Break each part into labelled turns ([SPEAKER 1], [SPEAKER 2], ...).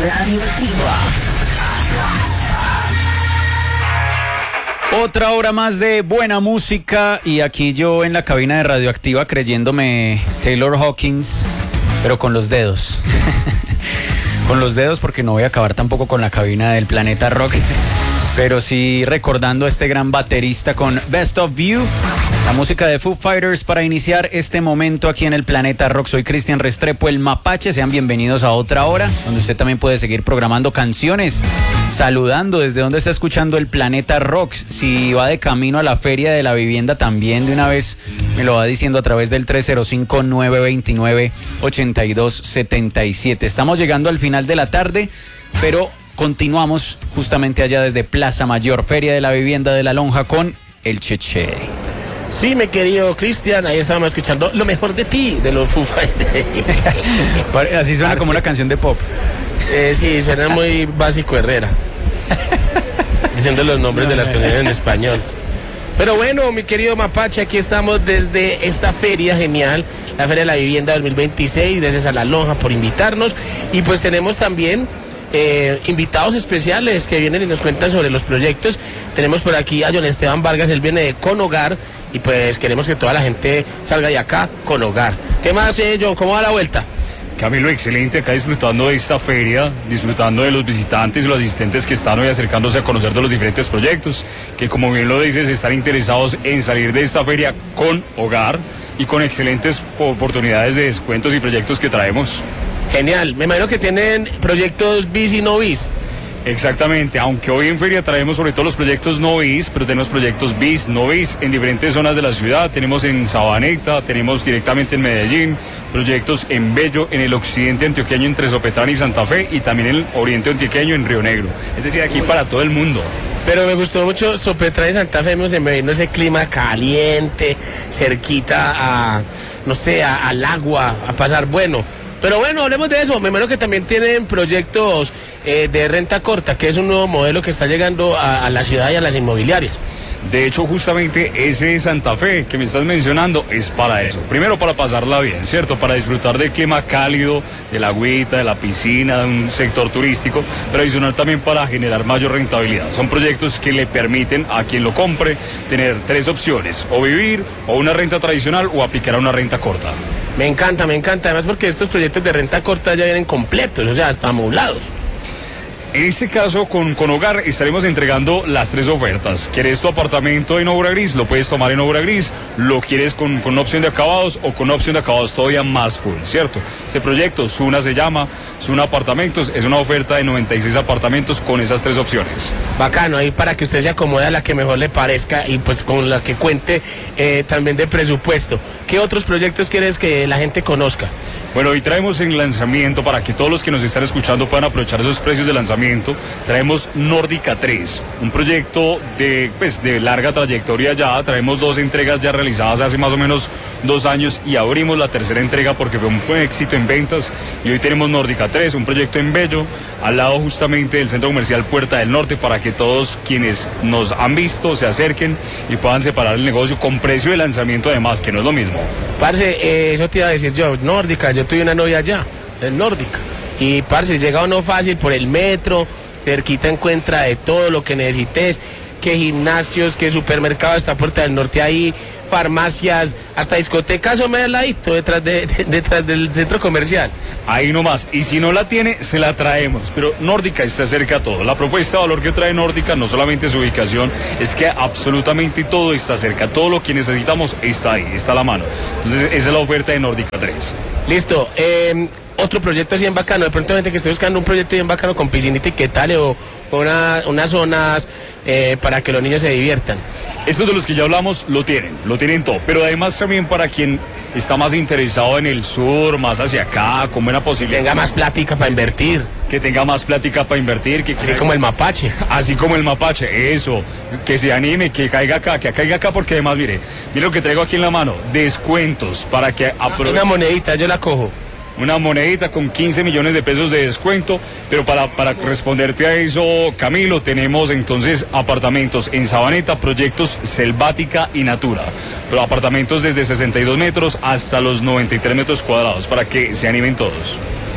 [SPEAKER 1] Radioactiva.
[SPEAKER 2] Otra hora más de buena música y aquí yo en la cabina de Radioactiva creyéndome Taylor Hawkins, pero con los dedos. Con los dedos porque no voy a acabar tampoco con la cabina del Planeta Rock, pero sí recordando a este gran baterista con Best of You, la música de Foo Fighters para iniciar este momento aquí en el Planeta Rock. Soy Cristian Restrepo, el Mapache. Sean bienvenidos a otra hora donde usted también puede seguir programando canciones, saludando desde donde está escuchando el Planeta Rock. Si va de camino a la Feria de la Vivienda también de una vez me lo va diciendo a través del 305-929-8277. Estamos llegando al final de la tarde, pero continuamos justamente allá desde Plaza Mayor, Feria de la Vivienda de La Lonja con el Cheche.
[SPEAKER 3] Sí, mi querido Cristian, ahí estábamos escuchando Lo Mejor de Ti, de los Foo Fighters.
[SPEAKER 2] Así suena como una canción de pop.
[SPEAKER 3] Sí, suena muy básico Herrera. Diciendo los nombres de las canciones en español. Pero bueno, mi querido Mapache, aquí estamos desde esta feria genial, la Feria de la Vivienda 2026, gracias a La Lonja por invitarnos. Y pues tenemos también invitados especiales que vienen y nos cuentan sobre los proyectos. Tenemos por aquí a John Esteban Vargas, él viene de Con Hogar y pues queremos que toda la gente salga de acá con hogar. ¿Qué más, John? ¿Cómo va la vuelta?
[SPEAKER 4] Camilo, excelente, acá disfrutando de esta feria, disfrutando de los visitantes y los asistentes que están hoy acercándose a conocer de los diferentes proyectos, que como bien lo dices, están interesados en salir de esta feria con hogar y con excelentes oportunidades de descuentos y proyectos que traemos.
[SPEAKER 3] Genial, me imagino que tienen proyectos bis y no bis.
[SPEAKER 4] Exactamente, aunque hoy en feria traemos sobre todo los proyectos no bis, pero tenemos proyectos bis, no bis en diferentes zonas de la ciudad. Tenemos en Sabaneta, tenemos directamente en Medellín, proyectos en Bello, en el occidente antioqueño entre Sopetrán y Santa Fe y también en el oriente antioqueño en Río Negro. Es decir, aquí para todo el mundo.
[SPEAKER 3] Pero me gustó mucho Sopetrán y Santa Fe, me vino ese clima caliente, cerquita a, no sé, al agua, a pasar bueno. Pero bueno, hablemos de eso. Me imagino que también tienen proyectos de renta corta, que es un nuevo modelo que está llegando a la ciudad y a las inmobiliarias.
[SPEAKER 4] De hecho, justamente ese de Santa Fe que me estás mencionando es para eso. Primero, para pasarla bien, ¿cierto? Para disfrutar del clima cálido, de la agüita, de la piscina, de un sector turístico, pero adicional también para generar mayor rentabilidad. Son proyectos que le permiten a quien lo compre tener tres opciones: o vivir, o una renta tradicional, o aplicar a una renta corta.
[SPEAKER 3] Me encanta, además porque estos proyectos de renta corta ya vienen completos, o sea, hasta amoblados.
[SPEAKER 4] En este caso, con Hogar estaremos entregando las tres ofertas. ¿Quieres tu apartamento en obra gris? Lo puedes tomar en obra gris. ¿Lo quieres con opción de acabados o con opción de acabados todavía más full, cierto? Este proyecto, Zuna se llama, Zuna Apartamentos, es una oferta de 96 apartamentos con esas tres opciones.
[SPEAKER 3] Bacano, ahí para que usted se acomode a la que mejor le parezca y pues con la que cuente también de presupuesto. ¿Qué otros proyectos quieres que la gente conozca?
[SPEAKER 4] Bueno, hoy traemos en lanzamiento, para que todos los que nos están escuchando puedan aprovechar esos precios de lanzamiento, traemos Nórdica 3, un proyecto de larga trayectoria ya. Traemos dos entregas ya realizadas hace más o menos 2 años y abrimos la tercera entrega porque fue un buen éxito en ventas. Y hoy tenemos Nórdica 3, un proyecto en Bello, al lado justamente del Centro Comercial Puerta del Norte, para que todos quienes nos han visto se acerquen y puedan separar el negocio con precio de lanzamiento además, que no es lo mismo.
[SPEAKER 3] Parce, eso te iba a decir yo, Nórdica, yo tuve una novia allá, en Nórdica, y parce, llega uno fácil por el metro, cerquita encuentra de todo lo que necesites, que gimnasios, que supermercado, está Puerta del Norte ahí, farmacias, hasta discotecas o medio ladito detrás del centro comercial.
[SPEAKER 4] Ahí nomás, y si no la tiene, se la traemos, pero Nórdica está cerca a todo. La propuesta de valor que trae Nórdica no solamente su ubicación, es que absolutamente todo está cerca, todo lo que necesitamos está ahí, está a la mano. Entonces esa es la oferta de Nórdica 3.
[SPEAKER 3] Listo, otro proyecto así bien bacano, de pronto gente que esté buscando un proyecto bien bacano con piscinita y qué tal, o unas zonas para que los niños se diviertan.
[SPEAKER 4] Estos de los que ya hablamos lo tienen todo, pero además también para quien está más interesado en el sur, más hacia acá, con buena posibilidad.
[SPEAKER 3] Tenga más plática para invertir.
[SPEAKER 4] Que tenga más plática para invertir.
[SPEAKER 3] Así como el Mapache.
[SPEAKER 4] Así como el Mapache, eso. Que se anime, que caiga acá, porque además, mire lo que traigo aquí en la mano, descuentos para que aproveche.
[SPEAKER 3] Una monedita, yo la cojo.
[SPEAKER 4] Una monedita con 15 millones de pesos de descuento, pero para responderte a eso, Camilo, tenemos entonces apartamentos en Sabaneta, proyectos Selvática y Natura, pero apartamentos desde 62 metros hasta los 93 metros cuadrados, para que se animen todos.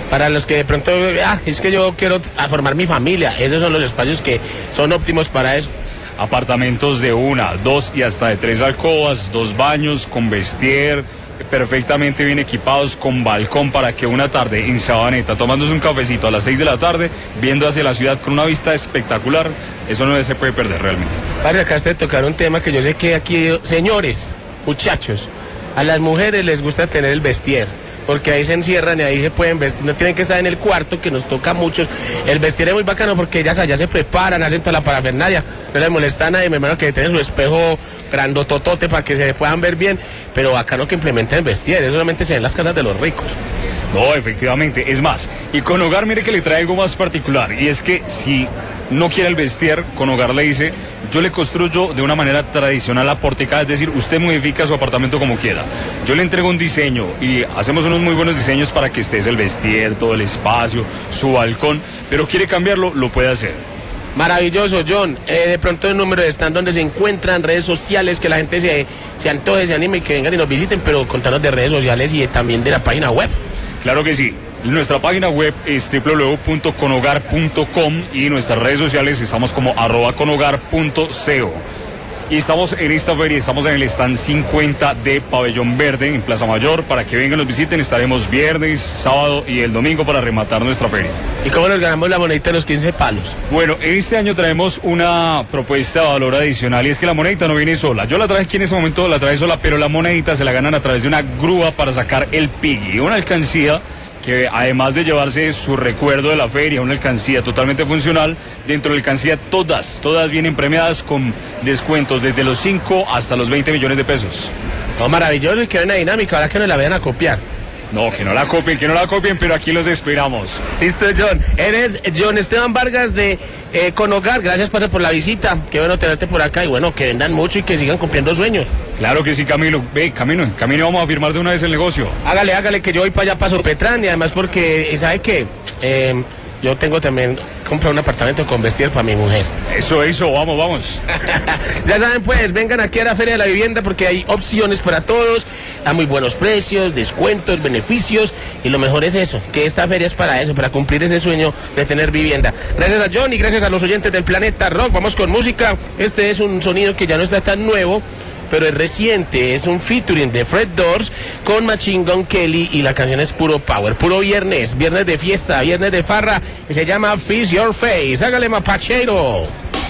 [SPEAKER 3] Para los que de pronto, es que yo quiero formar mi familia, esos son los espacios que son óptimos para eso.
[SPEAKER 4] Apartamentos de 1, 2 y hasta de 3 alcobas, 2 baños con vestier, perfectamente bien equipados, con balcón para que una tarde en Sabaneta, tomándose un cafecito a las 6 de la tarde, viendo hacia la ciudad con una vista espectacular, eso no se puede perder realmente.
[SPEAKER 3] Padre, acabaste de tocar un tema que yo sé que aquí, señores, muchachos, a las mujeres les gusta tener el vestier, porque ahí se encierran y ahí se pueden vestir, no tienen que estar en el cuarto, que nos toca a muchos. El vestir es muy bacano porque ellas allá se preparan, hacen toda la parafernalia, no les molesta a nadie, mi hermano, que tienen su espejo grandototote para que se puedan ver bien, pero bacano que implementen el vestir, eso solamente se ve en las casas de los ricos.
[SPEAKER 4] No, efectivamente, es más, y con Hogar mire que le trae algo más particular, y es que si no quiere el vestir, con Hogar le dice, yo le construyo de una manera tradicional la porticada, es decir, usted modifica su apartamento como quiera. Yo le entrego un diseño y hacemos unos muy buenos diseños para que esté el vestir, todo el espacio, su balcón, pero quiere cambiarlo, lo puede hacer.
[SPEAKER 3] Maravilloso, John. De pronto el número están donde se encuentran, redes sociales, que la gente se antoje, se anime y que vengan y nos visiten, pero contanos de redes sociales y también de la página web.
[SPEAKER 4] Claro que sí. Nuestra página web es www.conhogar.com y nuestras redes sociales estamos como @conhogar.co. Y estamos en esta feria, estamos en el stand 50 de Pabellón Verde en Plaza Mayor. Para que vengan, nos visiten, estaremos viernes, sábado y el domingo para rematar nuestra feria.
[SPEAKER 3] ¿Y cómo nos ganamos la monedita de los 15 palos?
[SPEAKER 4] Bueno, este año traemos una propuesta de valor adicional y es que la monedita no viene sola. Yo la traje aquí en este momento, la traje sola, pero la monedita se la ganan a través de una grúa para sacar el Piggy, una alcancía que además de llevarse su recuerdo de la feria, una alcancía totalmente funcional, dentro de la alcancía todas vienen premiadas con descuentos desde los 5 hasta los 20 millones de pesos.
[SPEAKER 3] Oh, maravilloso, y qué buena dinámica, ahora que nos la vayan a copiar.
[SPEAKER 4] No, que no la copien, pero aquí los esperamos.
[SPEAKER 3] Listo, John. Eres John Esteban Vargas de Con Hogar. Gracias, padre, por la visita. Qué bueno tenerte por acá y bueno, que vendan mucho y que sigan cumpliendo sueños.
[SPEAKER 4] Claro que sí, Camilo. Ve, camino, vamos a firmar de una vez el negocio.
[SPEAKER 3] Hágale, que yo voy para allá, para Sopetrán, y además porque, ¿sabe qué? Yo tengo también comprar un apartamento con vestir para mi mujer.
[SPEAKER 4] Eso, vamos.
[SPEAKER 3] Ya saben, pues, vengan aquí a la Feria de la Vivienda porque hay opciones para todos, a muy buenos precios, descuentos, beneficios, y lo mejor es eso, que esta feria es para eso, para cumplir ese sueño de tener vivienda. Gracias a John y gracias a los oyentes del Planeta Rock. Vamos con música. Este es un sonido que ya no está tan nuevo, pero es reciente, es un featuring de Fred Durst con Machine Gun Kelly y la canción es puro power, puro viernes de fiesta, viernes de farra, y se llama Feast Your Face. Hágale, mapachero.